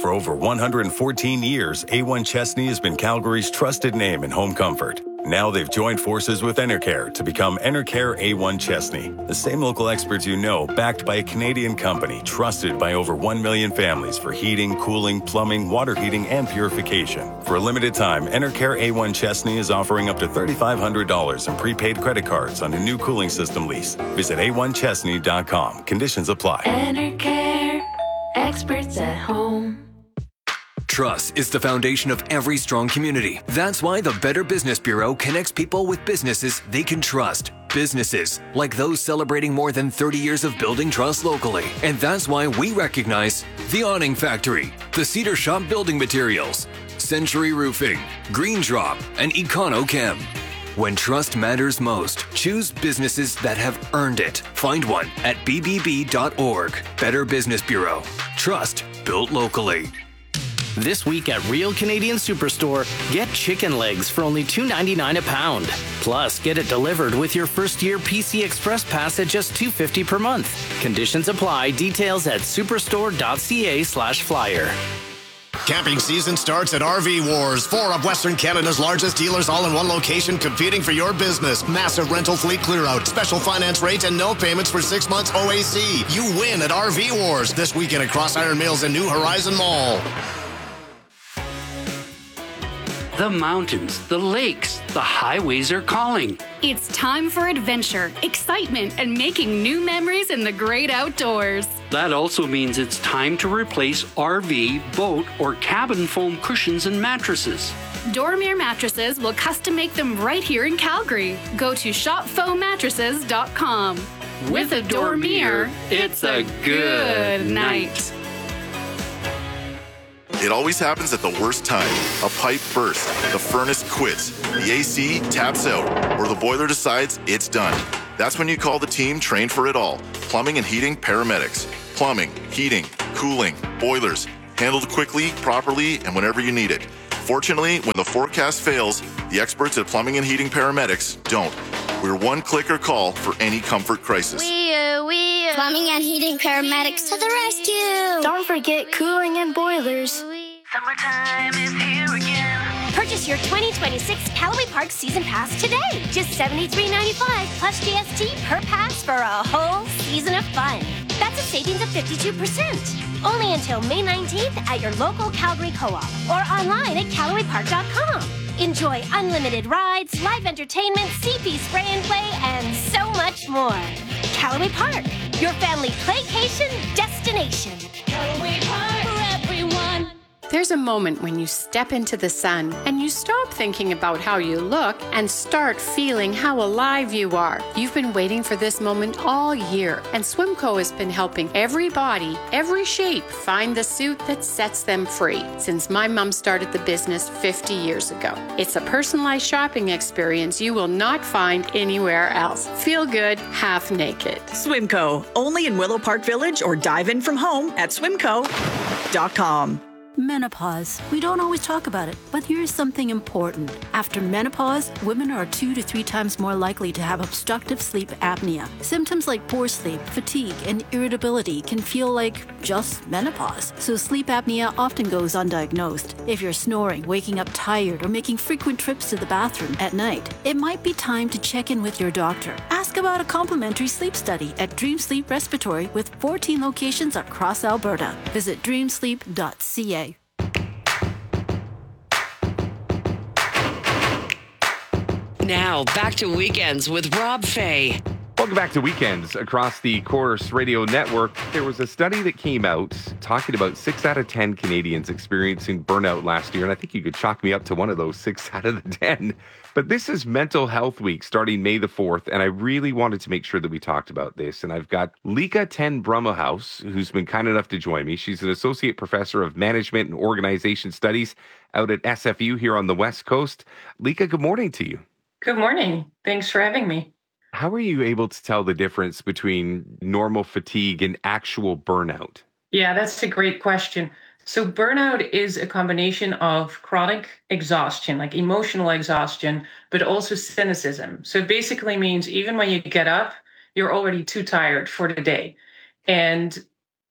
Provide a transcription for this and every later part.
For over 114 years, A1 Chesney has been Calgary's trusted name in home comfort. Now they've joined forces with Enercare to become Enercare A1 Chesney. The same local experts you know, backed by a Canadian company, trusted by over 1 million families for heating, cooling, plumbing, water heating, and purification. For a limited time, Enercare A1 Chesney is offering up to $3,500 in prepaid credit cards on a new cooling system lease. Visit a1chesney.com. Conditions apply. Enercare, experts at home. Trust is the foundation of every strong community. That's why the Better Business Bureau connects people with businesses they can trust. Businesses like those celebrating more than 30 years of building trust locally. And that's why we recognize the Awning Factory, the Cedar Shop Building Materials, Century Roofing, Green Drop, and EconoChem. When trust matters most, choose businesses that have earned it. Find one at bbb.org. Better Business Bureau. Trust built locally. This week at Real Canadian Superstore, get chicken legs for only $2.99 a pound. Plus, get it delivered with your first-year PC Express Pass at just $2.50 per month. Conditions apply. Details at superstore.ca/flyer. Camping season starts at RV Wars, 4 of Western Canada's largest dealers all in one location competing for your business. Massive rental fleet clear-out, special finance rates, and no payments for 6 months OAC. You win at RV Wars this weekend at Cross Iron Mills and New Horizon Mall. The mountains, the lakes, the highways are calling. It's time for adventure, excitement, and making new memories in the great outdoors. That also means it's time to replace RV, boat, or cabin foam cushions and mattresses. Dormier Mattresses will custom make them right here in Calgary. Go to shopfoammattresses.com. With a Dormier, it's a good night. It always happens at the worst time. A pipe bursts, the furnace quits, the AC taps out, or the boiler decides it's done. That's when you call the team trained for it all. Plumbing and heating paramedics. Plumbing, heating, cooling, boilers. Handled quickly, properly, and whenever you need it. Fortunately, when the forecast fails, the experts at Plumbing and Heating Paramedics don't. We're one click or call for any comfort crisis. Plumbing and Heating Paramedics to the rescue. Don't forget cooling and boilers. Summertime is here again. Purchase your 2026 Callaway Park Season Pass today. Just $73.95 plus GST per pass for a whole season of fun. That's a savings of 52%. Only until May 19th at your local Calgary Co-op or online at CallawayPark.com. Enjoy unlimited rides, live entertainment, CP spray and play, and so much more. Callaway Park, your family playcation destination. Callaway Park for everyone. There's a moment when you step into the sun and you stop thinking about how you look and start feeling how alive you are. You've been waiting for this moment all year, and Swimco has been helping every body, every shape find the suit that sets them free since my mom started the business 50 years ago. It's a personalized shopping experience you will not find anywhere else. Feel good, half naked. Swimco, only in Willow Park Village, or dive in from home at swimco.com. Menopause. We don't always talk about it, but here's something important. After menopause, women are 2 to 3 times more likely to have obstructive sleep apnea. Symptoms like poor sleep, fatigue, and irritability can feel like just menopause. So sleep apnea often goes undiagnosed. If you're snoring, waking up tired, or making frequent trips to the bathroom at night, it might be time to check in with your doctor. Ask about a complimentary sleep study at Dream Sleep Respiratory with 14 locations across Alberta. Visit dreamsleep.ca. Now, back to Weekends with Rob Fay. Welcome back to Weekends across the Chorus Radio Network. There was a study that came out talking about 6 out of 10 Canadians experiencing burnout last year, and I think you could chalk me up to one of those 6 out of the 10. But this is Mental Health Week starting May the 4th, and I really wanted to make sure that we talked about this. And I've got Lika ten Brummelhaus, who's been kind enough to join me. She's an associate professor of management and organization studies out at SFU here on the West Coast. Lika, good morning to you. Good morning. Thanks for having me. How are you able to tell the difference between normal fatigue and actual burnout? Yeah, that's a great question. So burnout is a combination of chronic exhaustion, like emotional exhaustion, but also cynicism. So it basically means even when you get up, you're already too tired for the day. And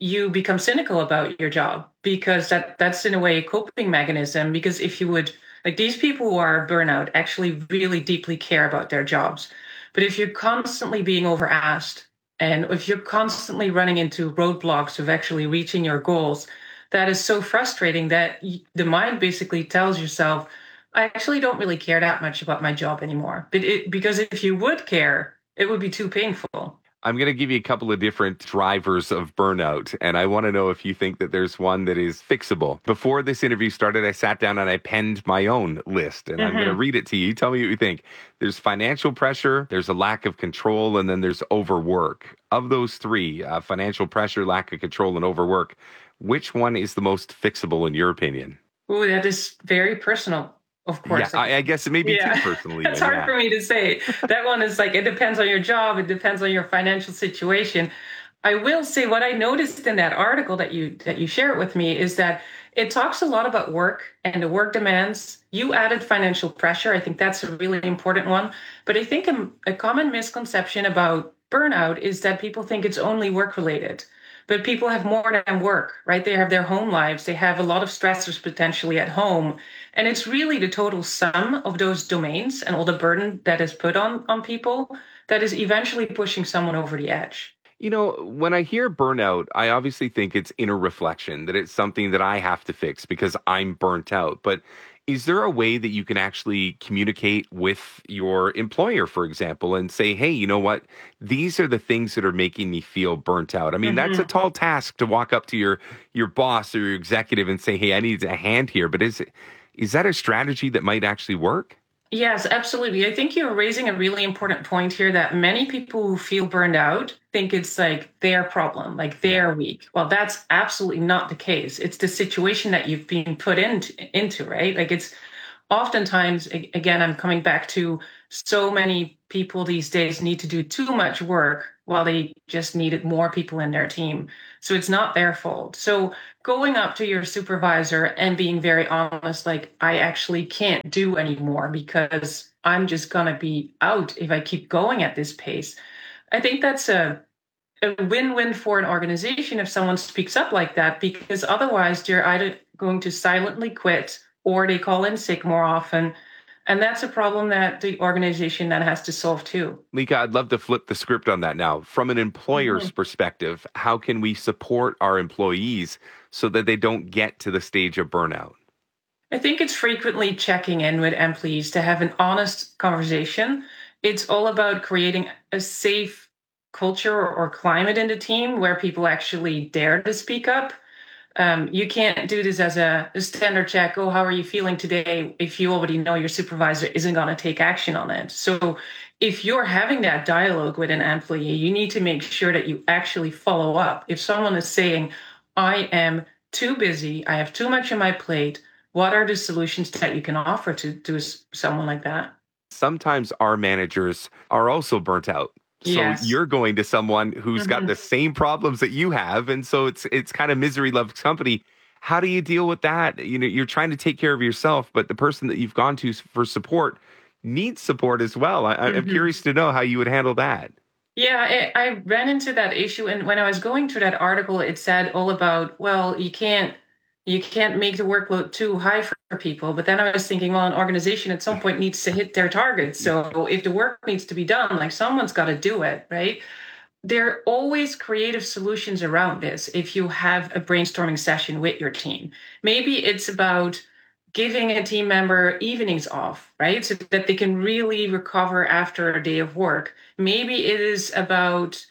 you become cynical about your job, because that's in a way a coping mechanism. Because if you would, like, these people who are burnout actually really deeply care about their jobs. But if you're constantly being overasked, and if you're constantly running into roadblocks of actually reaching your goals, that is so frustrating that the mind basically tells yourself, I actually don't really care that much about my job anymore. Because if you would care, it would be too painful. I'm going to give you a couple of different drivers of burnout, and I want to know if you think that there's one that is fixable. Before this interview started, I sat down and I penned my own list, and I'm going to read it to you. You tell me what you think. There's financial pressure, there's a lack of control, and then there's overwork. Of those three, financial pressure, lack of control, and overwork, which one is the most fixable in your opinion? Ooh, that is very personal. Of course. Yeah, I guess it may be too personally. It's hard for me to say. That one is like, it depends on your job. It depends on your financial situation. I will say what I noticed in that article that you shared with me is that it talks a lot about work and the work demands. You added financial pressure. I think that's a really important one. But I think a common misconception about burnout is that people think it's only work related. But people have more than work, right? They have their home lives. They have a lot of stressors potentially at home. And it's really the total sum of those domains and all the burden that is put on people that is eventually pushing someone over the edge. You know, when I hear burnout, I obviously think it's inner reflection, that it's something that I have to fix because I'm burnt out. But is there a way that you can actually communicate with your employer, for example, and say, hey, you know what? These are the things that are making me feel burnt out. I mean, that's a tall task to walk up to your boss or your executive and say, hey, I need a hand here. But is that a strategy that might actually work? Yes, absolutely. I think you're raising a really important point here that many people who feel burned out think it's like their problem, like they're weak. Well, that's absolutely not the case. It's the situation that you've been put into, right? Like it's oftentimes, again, I'm coming back to so many people these days need to do too much work while they just needed more people in their team. So it's not their fault. So going up to your supervisor and being very honest, like, I actually can't do anymore because I'm just going to be out if I keep going at this pace. I think that's a win-win for an organization if someone speaks up like that, because otherwise you're either going to silently quit or they call in sick more often. And that's a problem that the organization then has to solve too. Lika, I'd love to flip the script on that now. From an employer's perspective, how can we support our employees so that they don't get to the stage of burnout? I think it's frequently checking in with employees to have an honest conversation. It's all about creating a safe culture or climate in the team where people actually dare to speak up. You can't do this as a standard check. Oh, how are you feeling today? If you already know your supervisor isn't going to take action on it. So if you're having that dialogue with an employee, you need to make sure that you actually follow up. If someone is saying, I am too busy, I have too much on my plate, what are the solutions that you can offer to someone like that? Sometimes our managers are also burnt out. So you're going to someone who's got the same problems that you have. And so it's kind of misery loves company. How do you deal with that? You know, you're trying to take care of yourself, but the person that you've gone to for support needs support as well. I'm curious to know how you would handle that. Yeah, I ran into that issue. And when I was going through that article, it said all about, well, you can't make the workload too high for people. But then I was thinking, well, an organization at some point needs to hit their targets. So if the work needs to be done, like someone's got to do it, right? There are always creative solutions around this. If you have a brainstorming session with your team, maybe it's about giving a team member evenings off, right? So that they can really recover after a day of work. Maybe it is about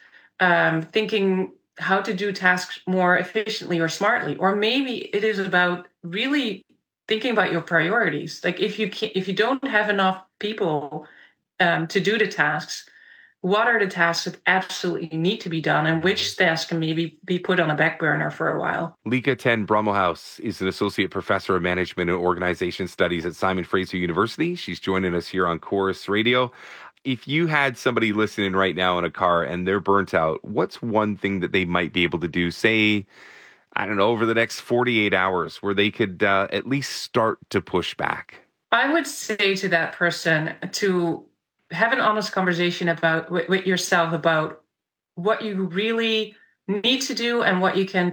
thinking how to do tasks more efficiently or smartly, or maybe it is about really thinking about your priorities. Like if you don't have enough people to do the tasks, what are the tasks that absolutely need to be done, and which tasks can maybe be put on a back burner for a while? Lika ten Brommelhuis is an associate professor of management and organization studies at Simon Fraser University. She's joining us here on Chorus Radio. If you had somebody listening right now in a car and they're burnt out, what's one thing that they might be able to do, say, I don't know, over the next 48 hours where they could at least start to push back? I would say to that person to have an honest conversation with yourself about what you really need to do and what you can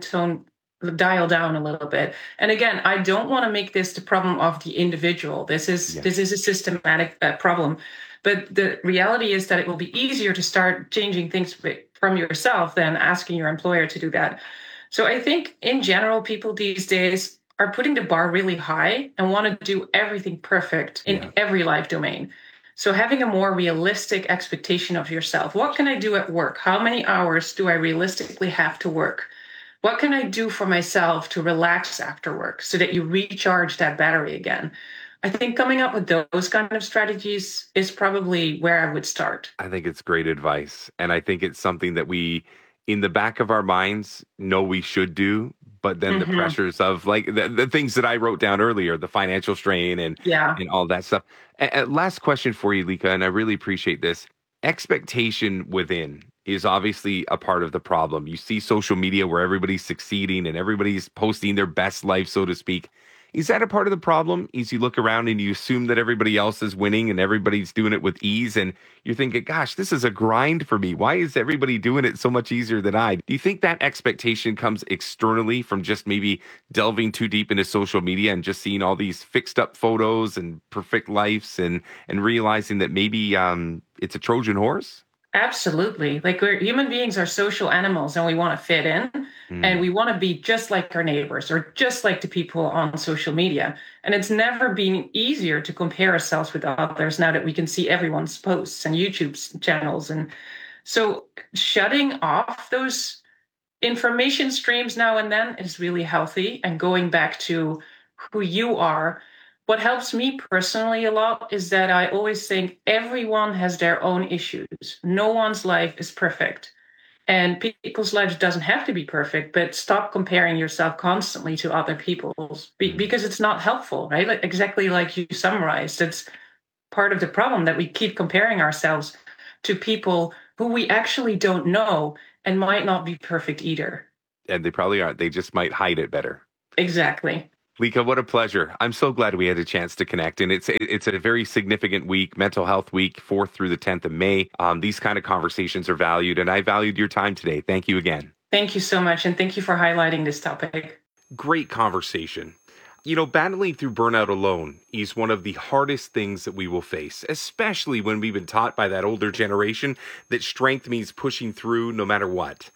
dial down a little bit. And again, I don't want to make this the problem of the individual. This is a systematic problem. But the reality is that it will be easier to start changing things from yourself than asking your employer to do that. So I think in general, people these days are putting the bar really high and want to do everything perfect in every life domain. So having a more realistic expectation of yourself. What can I do at work? How many hours do I realistically have to work? What can I do for myself to relax after work so that you recharge that battery again? I think coming up with those kind of strategies is probably where I would start. I think it's great advice. And I think it's something that we, in the back of our minds, know we should do. But then the pressures of like the things that I wrote down earlier, the financial strain and all that stuff. Last question for you, Lika, and I really appreciate this. Expectation within is obviously a part of the problem. You see social media where everybody's succeeding and everybody's posting their best life, so to speak. Is that a part of the problem? Is you look around and you assume that everybody else is winning and everybody's doing it with ease and you're thinking, gosh, this is a grind for me. Why is everybody doing it so much easier than I? Do you think that expectation comes externally from just maybe delving too deep into social media and just seeing all these fixed up photos and perfect lives and realizing that maybe it's a Trojan horse? Absolutely. Like human beings are social animals and we want to fit in and we want to be just like our neighbors or just like the people on social media. And it's never been easier to compare ourselves with others now that we can see everyone's posts and YouTube channels. And so shutting off those information streams now and then is really healthy and going back to who you are. What helps me personally a lot is that I always think everyone has their own issues. No one's life is perfect. And people's lives doesn't have to be perfect, but stop comparing yourself constantly to other people's because it's not helpful, right? Like, exactly like you summarized. It's part of the problem that we keep comparing ourselves to people who we actually don't know and might not be perfect either. And they probably aren't. They just might hide it better. Exactly. Lika, what a pleasure. I'm so glad we had a chance to connect. And it's a very significant week, Mental Health Week, 4th through the 10th of May. These kind of conversations are valued, and I valued your time today. Thank you again. Thank you so much, and thank you for highlighting this topic. Great conversation. You know, battling through burnout alone is one of the hardest things that we will face, especially when we've been taught by that older generation that strength means pushing through no matter what.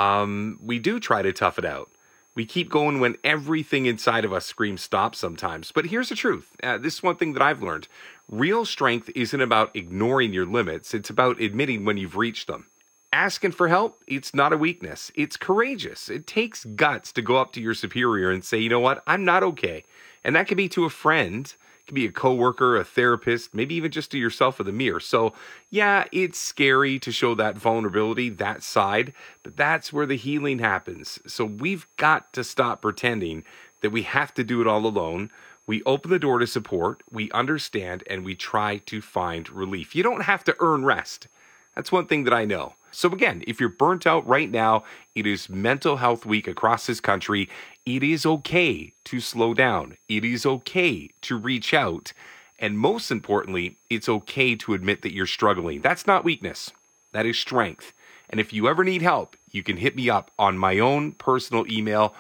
We do try to tough it out. We keep going when everything inside of us screams stop sometimes. But here's the truth. This is one thing that I've learned. Real strength isn't about ignoring your limits. It's about admitting when you've reached them. Asking for help, it's not a weakness. It's courageous. It takes guts to go up to your superior and say, you know what, I'm not okay. And that could be to a friend. It could be a coworker, a therapist, maybe even just to yourself with a mirror. So yeah, it's scary to show that vulnerability, that side, but that's where the healing happens. So we've got to stop pretending that we have to do it all alone. We open the door to support, we understand, and we try to find relief. You don't have to earn rest. That's one thing that I know. So again, if you're burnt out right now, it is Mental Health Week across this country. It is okay to slow down. It is okay to reach out. And most importantly, it's okay to admit that you're struggling. That's not weakness. That is strength. And if you ever need help, you can hit me up on my own personal email,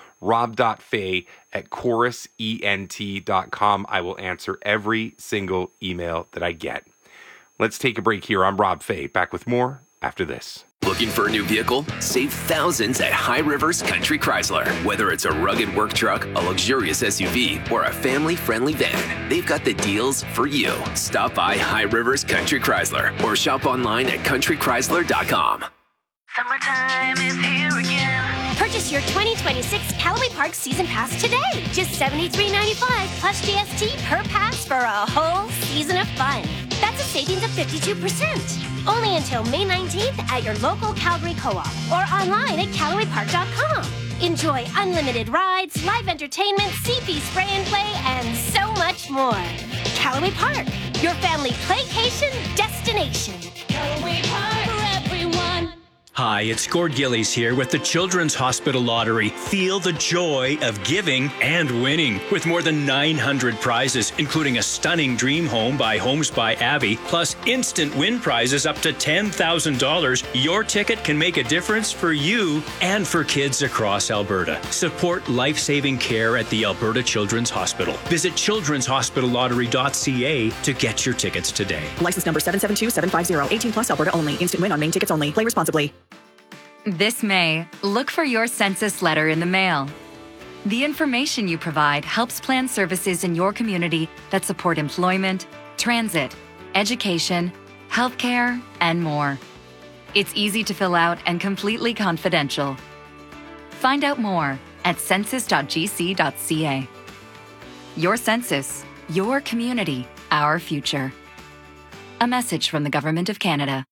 rob.fay@chorusent.com. I will answer every single email that I get. Let's take a break here. I'm Rob Fay. Back with more after this. Looking for a new vehicle? Save thousands at High Rivers Country Chrysler. Whether it's a rugged work truck, a luxurious SUV, or a family-friendly van, they've got the deals for you. Stop by High Rivers Country Chrysler or shop online at countrychrysler.com. Summertime is here again. Purchase your 2026 Callaway Park Season Pass today. Just $73.95 plus GST per pass for a whole season of fun. That's a savings of 52%. Only until May 19th at your local Calgary Co-op or online at CallawayPark.com. Enjoy unlimited rides, live entertainment, CP spray and play, and so much more. Callaway Park, your family playcation destination. Callaway Park for everyone. Hi, it's Gord Gillies here with the Children's Hospital Lottery. Feel the joy of giving and winning. With more than 900 prizes, including a stunning dream home by Homes by Abby, plus instant win prizes up to $10,000, your ticket can make a difference for you and for kids across Alberta. Support life-saving care at the Alberta Children's Hospital. Visit children'shospitallottery.ca to get your tickets today. License number 772750. 18 plus Alberta only. Instant win on main tickets only. Play responsibly. This May, look for your census letter in the mail. The information you provide helps plan services in your community that support employment, transit, education, healthcare, and more. It's easy to fill out and completely confidential. Find out more at census.gc.ca. Your census, your community, our future. A message from the Government of Canada.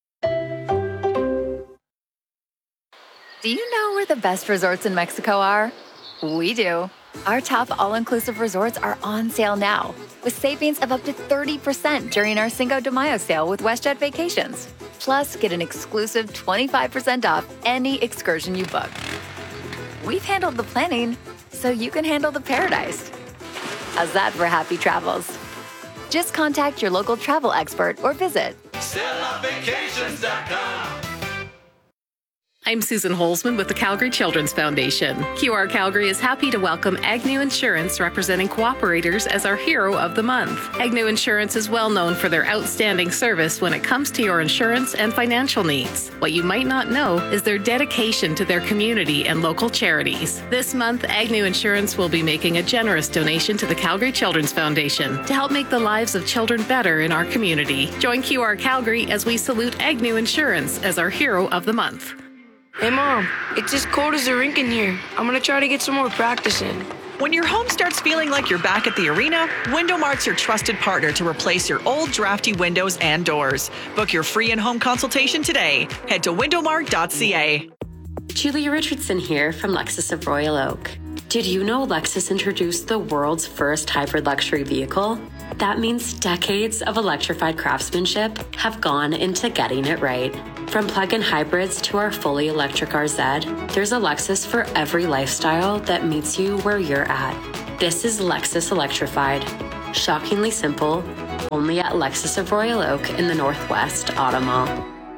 Do you know where the best resorts in Mexico are? We do. Our top all-inclusive resorts are on sale now, with savings of up to 30% during our Cinco de Mayo sale with WestJet Vacations. Plus, get an exclusive 25% off any excursion you book. We've handled the planning, so you can handle the paradise. How's that for happy travels? Just contact your local travel expert or visit StellaVacations.com. I'm Susan Holzman with the Calgary Children's Foundation. QR Calgary is happy to welcome Agnew Insurance, representing cooperators, as our Hero of the Month. Agnew Insurance is well known for their outstanding service when it comes to your insurance and financial needs. What you might not know is their dedication to their community and local charities. This month, Agnew Insurance will be making a generous donation to the Calgary Children's Foundation to help make the lives of children better in our community. Join QR Calgary as we salute Agnew Insurance as our Hero of the Month. Hey Mom, it's as cold as the rink in here. I'm gonna try to get some more practice in. When your home starts feeling like you're back at the arena, Windomart's your trusted partner to replace your old drafty windows and doors. Book your free in-home consultation today. Head to windomart.ca. Julia Richardson here from Lexus of Royal Oak. Did you know Lexus introduced the world's first hybrid luxury vehicle? That means decades of electrified craftsmanship have gone into getting it right. From plug-in hybrids to our fully electric RZ, there's a Lexus for every lifestyle that meets you where you're at. This is Lexus Electrified. Shockingly simple, only at Lexus of Royal Oak in the Northwest Auto Mall.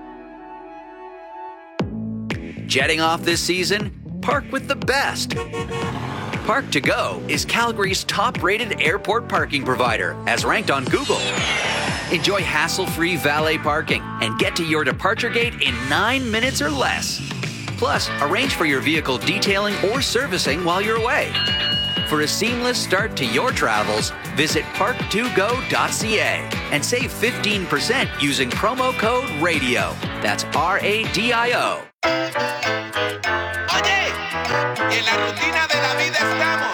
Jetting off this season? Park with the best. Park to Go is Calgary's top-rated airport parking provider, as ranked on Google. Enjoy hassle-free valet parking and get to your departure gate in 9 minutes or less. Plus, arrange for your vehicle detailing or servicing while you're away. For a seamless start to your travels, visit park2go.ca and save 15% using promo code RADIO. That's RADIO. En la rutina de la vida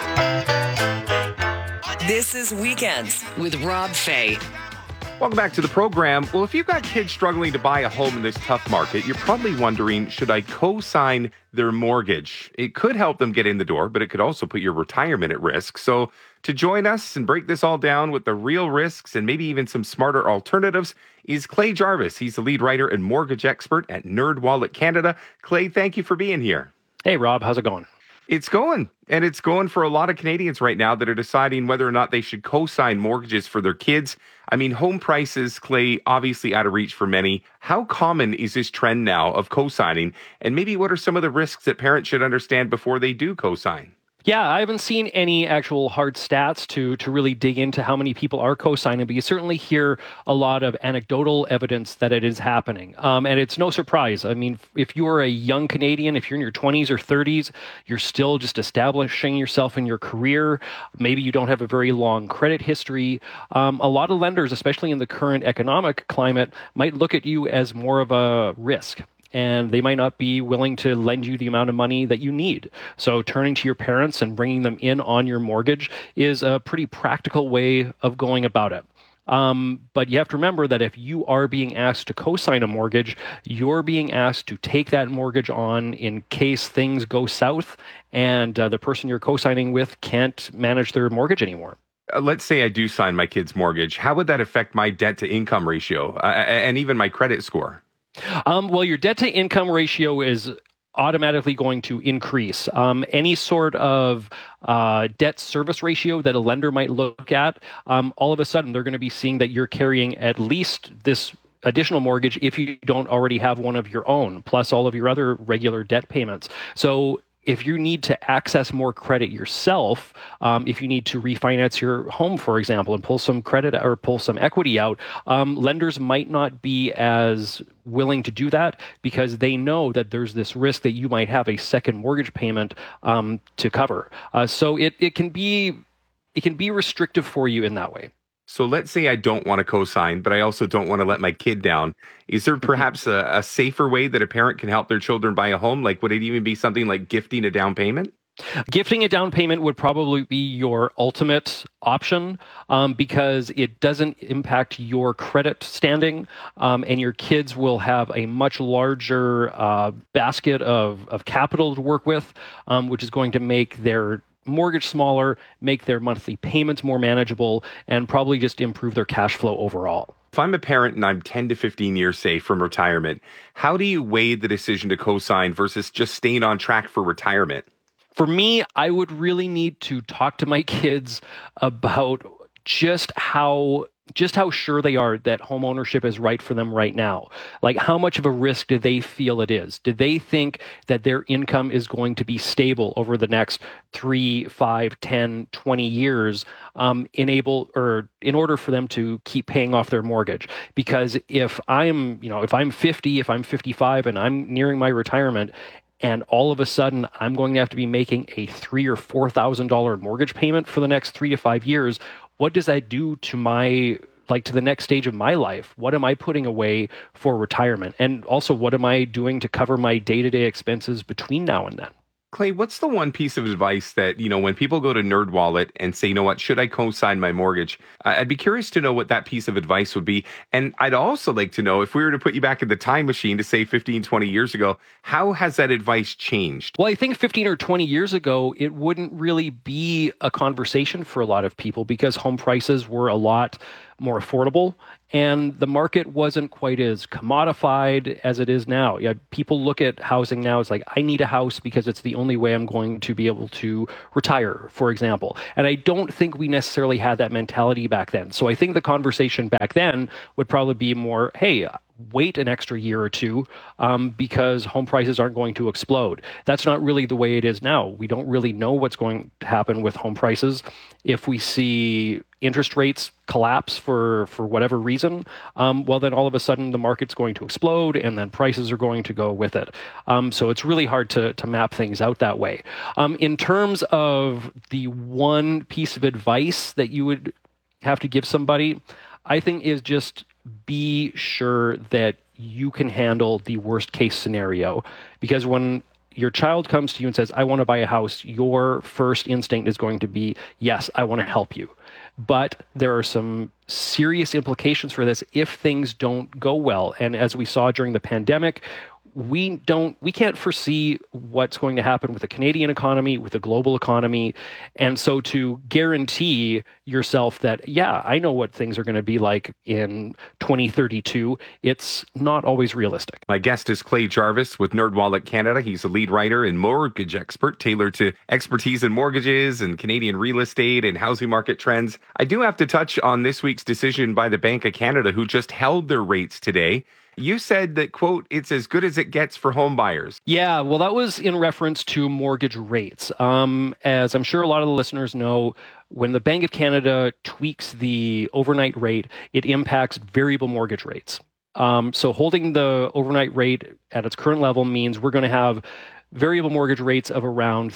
estamos. This is Weekends with Rob Fay. Welcome back to the program. Well, if you've got kids struggling to buy a home in this tough market, you're probably wondering, should I co-sign their mortgage? It could help them get in the door, but it could also put your retirement at risk. So to join us and break this all down with the real risks and maybe even some smarter alternatives is Clay Jarvis. He's the lead writer and mortgage expert at NerdWallet Canada. Clay, thank you for being here. Hey, Rob, how's it going? It's going, and it's going for a lot of Canadians right now that are deciding whether or not they should co-sign mortgages for their kids. I mean, home prices, Clay, obviously out of reach for many. How common is this trend now of co-signing? And maybe what are some of the risks that parents should understand before they do co-sign? Yeah, I haven't seen any actual hard stats to really dig into how many people are co-signing, but you certainly hear a lot of anecdotal evidence that it is happening. And it's no surprise. I mean, if you are a young Canadian, if you're in your 20s or 30s, you're still just establishing yourself in your career. Maybe you don't have a very long credit history. A lot of lenders, especially in the current economic climate, might look at you as more of a risk. And they might not be willing to lend you the amount of money that you need. So turning to your parents and bringing them in on your mortgage is a pretty practical way of going about it. But you have to remember that if you are being asked to co-sign a mortgage, you're being asked to take that mortgage on in case things go south and the person you're co-signing with can't manage their mortgage anymore. Let's say I do sign my kid's mortgage. How would that affect my debt to income ratio and even my credit score? Well, your debt to income ratio is automatically going to increase. Any sort of debt service ratio that a lender might look at, all of a sudden they're going to be seeing that you're carrying at least this additional mortgage if you don't already have one of your own, plus all of your other regular debt payments. So if you need to access more credit yourself, if you need to refinance your home, for example, and pull some credit or pull some equity out, lenders might not be as willing to do that because they know that there's this risk that you might have a second mortgage payment to cover. So it can be restrictive for you in that way. So let's say I don't want to co-sign, but I also don't want to let my kid down. Is there perhaps a safer way that a parent can help their children buy a home? Like, would it even be something like gifting a down payment? Gifting a down payment would probably be your ultimate option because it doesn't impact your credit standing, and your kids will have a much larger basket of capital to work with, which is going to make their mortgage smaller, make their monthly payments more manageable, and probably just improve their cash flow overall. If I'm a parent and I'm 10 to 15 years, say, from retirement, how do you weigh the decision to co-sign versus just staying on track for retirement? For me, I would really need to talk to my kids about just how sure they are that home ownership is right for them right now. Like, how much of a risk do they feel it is? Do they think that their income is going to be stable over the next 3, 5, 10, 20 years in order for them to keep paying off their mortgage? Because if I'm 50, if I'm 55 and I'm nearing my retirement, and all of a sudden I'm going to have to be making a $3,000 or $4,000 mortgage payment for the next 3 to 5 years, what does that do to to the next stage of my life? What am I putting away for retirement? And also, what am I doing to cover my day-to-day expenses between now and then? Clay, what's the one piece of advice that, when people go to NerdWallet and say, should I co-sign my mortgage? I'd be curious to know what that piece of advice would be. And I'd also like to know, if we were to put you back in the time machine to say 15, 20 years ago, how has that advice changed? Well, I think 15 or 20 years ago, it wouldn't really be a conversation for a lot of people because home prices were a lot more affordable and the market wasn't quite as commodified as it is now. Yeah, people look at housing now as like, I need a house because it's the only way I'm going to be able to retire, for example. And I don't think we necessarily had that mentality back then. So I think the conversation back then would probably be more, hey, wait an extra year or two because home prices aren't going to explode. That's not really the way it is now. We don't really know what's going to happen with home prices. If we see interest rates collapse for whatever reason, well, then all of a sudden the market's going to explode and then prices are going to go with it. So it's really hard to map things out that way. In terms of the one piece of advice that you would have to give somebody, I think is just be sure that you can handle the worst case scenario. Because when your child comes to you and says, I want to buy a house, your first instinct is going to be, yes, I want to help you. But there are some serious implications for this if things don't go well. And as we saw during the pandemic, we can't foresee what's going to happen with the Canadian economy, with the global economy. And so to guarantee yourself that, yeah, I know what things are going to be like in 2032, it's not always realistic. My guest is Clay Jarvis with NerdWallet Canada. He's a lead writer and mortgage expert tailored to expertise in mortgages and Canadian real estate and housing market trends. I do have to touch on this week's decision by the Bank of Canada, who just held their rates today. You said that, quote, it's as good as it gets for home buyers. Yeah, well, that was in reference to mortgage rates. As I'm sure a lot of the listeners know, when the Bank of Canada tweaks the overnight rate, it impacts variable mortgage rates. So holding the overnight rate at its current level means we're going to have variable mortgage rates of around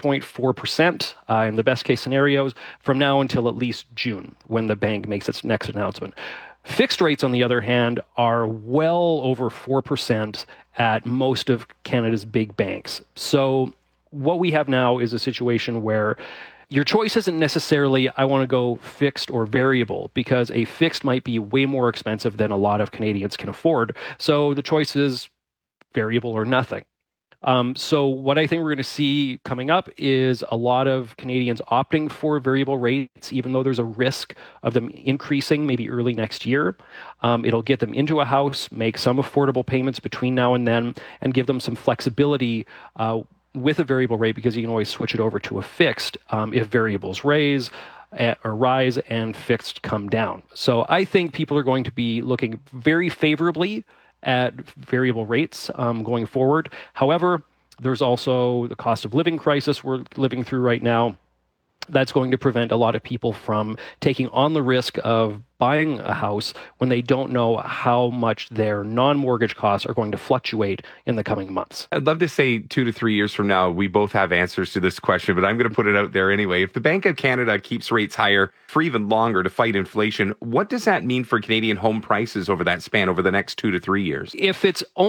3.4% in the best case scenarios from now until at least June, when the bank makes its next announcement. Fixed rates, on the other hand, are well over 4% at most of Canada's big banks. So what we have now is a situation where your choice isn't necessarily, I want to go fixed or variable, because a fixed might be way more expensive than a lot of Canadians can afford. So the choice is variable or nothing. So what I think we're going to see coming up is a lot of Canadians opting for variable rates, even though there's a risk of them increasing maybe early next year. It'll get them into a house, make some affordable payments between now and then, and give them some flexibility with a variable rate, because you can always switch it over to a fixed if variables rise and fixed come down. So I think people are going to be looking very favorably at variable rates going forward. However, there's also the cost of living crisis we're living through right now. That's going to prevent a lot of people from taking on the risk of buying a house when they don't know how much their non-mortgage costs are going to fluctuate in the coming months. I'd love to say 2 to 3 years from now, we both have answers to this question, but I'm going to put it out there anyway. If the Bank of Canada keeps rates higher for even longer to fight inflation, what does that mean for Canadian home prices over that span over the next 2 to 3 years? If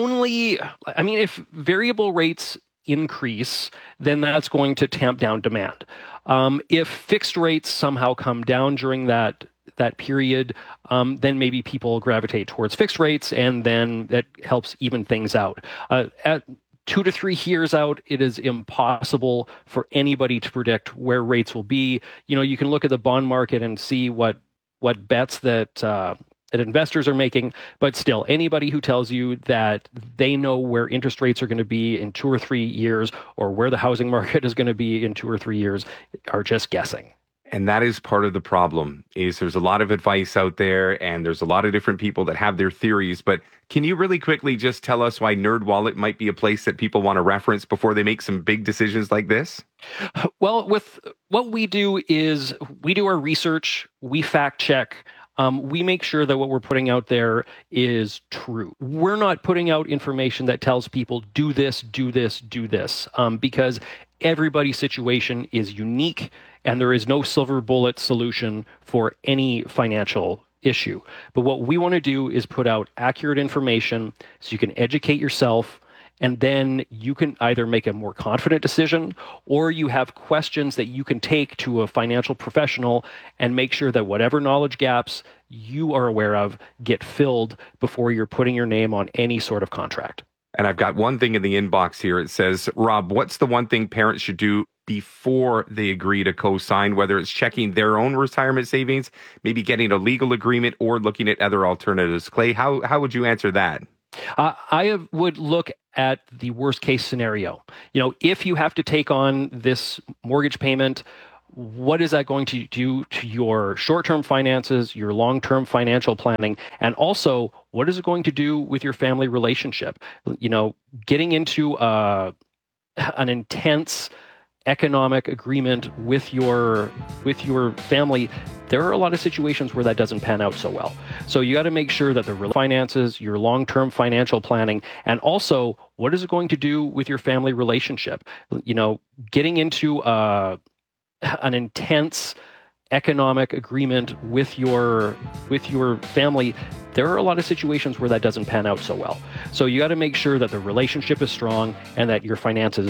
variable rates increase, then that's going to tamp down demand. If fixed rates somehow come down during that period, then maybe people gravitate towards fixed rates, and then that helps even things out. At 2 to 3 years out, it is impossible for anybody to predict where rates will be. You can look at the bond market and see what bets that investors are making, but still, anybody who tells you that they know where interest rates are going to be in 2 or 3 years, or where the housing market is going to be in 2 or 3 years, are just guessing. And that is part of the problem, is there's a lot of advice out there, and there's a lot of different people that have their theories. But can you really quickly just tell us why NerdWallet might be a place that people want to reference before they make some big decisions like this? Well, with what we do is we do our research, we fact check. We make sure that what we're putting out there is true. We're not putting out information that tells people do this, because everybody's situation is unique, and there is no silver bullet solution for any financial issue. But what we want to do is put out accurate information so you can educate yourself, and then you can either make a more confident decision, or you have questions that you can take to a financial professional and make sure that whatever knowledge gaps you are aware of get filled before you're putting your name on any sort of contract. And I've got one thing in the inbox here. It says, Rob, what's the one thing parents should do before they agree to co-sign, whether it's checking their own retirement savings, maybe getting a legal agreement, or looking at other alternatives? Clay, how would you answer that? I would look at the worst case scenario. If you have to take on this mortgage payment, what is that going to do to your short-term finances, your long-term financial planning, and also what is it going to do with your family relationship? Getting into an intense economic agreement with your family, there are a lot of situations where that doesn't pan out so well. So you got to make sure that the finances, your long-term financial planning, and also what is it going to do with your family relationship? Getting into an intense economic agreement with your family, there are a lot of situations where that doesn't pan out so well. So you got to make sure that the relationship is strong and that your finances